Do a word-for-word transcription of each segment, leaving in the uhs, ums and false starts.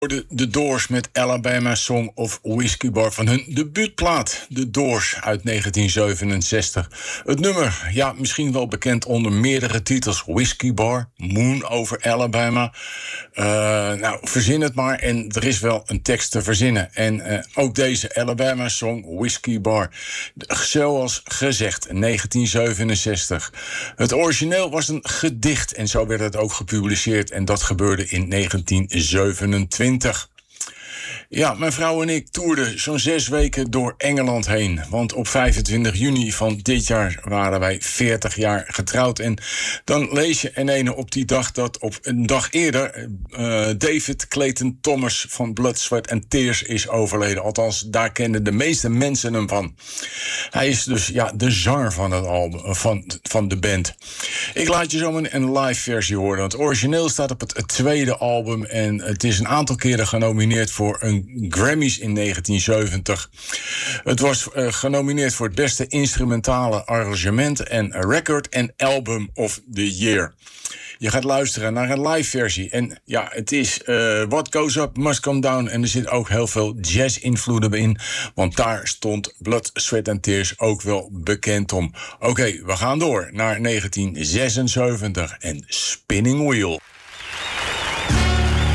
De, de Doors met Alabama Song of Whiskey Bar van hun debuutplaat. De Doors uit negentien zevenenzestig. Het nummer, ja, misschien wel bekend onder meerdere titels. Whiskey Bar, Moon over Alabama. Uh, nou, verzin het maar en er is wel een tekst te verzinnen. En uh, ook deze Alabama Song, Whiskey Bar. Zoals gezegd, negentien zevenenzestig. Het origineel was een gedicht en zo werd het ook gepubliceerd. En dat gebeurde in negentien zevenentwintig. Ja, mijn vrouw en ik toerden zo'n zes weken door Engeland heen. Want op vijfentwintig juni van dit jaar waren wij veertig jaar getrouwd. En dan lees je in ene op die dag dat op een dag eerder uh, David Clayton Thomas van Blood, Sweat and Tears is overleden. Althans, daar kenden de meeste mensen hem van. Hij is dus ja, de zanger van het album, van, van de band. Ik laat je zo een, een live versie horen. Want het origineel staat op het tweede album. En het is een aantal keren genomineerd voor een Grammys in negentien zeventig. Het was uh, genomineerd voor het beste instrumentale arrangement en record en album of the year. Je gaat luisteren naar een live versie. En ja, het is uh, What Goes Up Must Come Down. En er zit ook heel veel jazz-invloeden in. Want daar stond Blood, Sweat and Tears ook wel bekend om. Oké, okay, we gaan door naar negentien zesenzeventig en Spinning Wheel.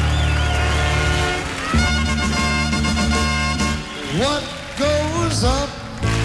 What goes up